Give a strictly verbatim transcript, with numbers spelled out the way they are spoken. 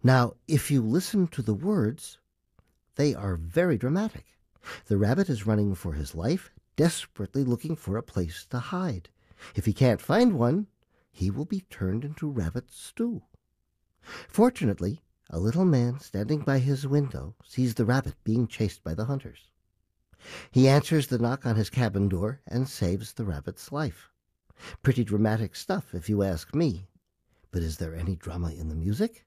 Now, if you listen to the words, they are very dramatic. The rabbit is running for his life, desperately looking for a place to hide. If he can't find one, he will be turned into rabbit stew. Fortunately, a little man standing by his window sees the rabbit being chased by the hunters. He answers the knock on his cabin door and saves the rabbit's life. Pretty dramatic stuff, if you ask me. But is there any drama in the music?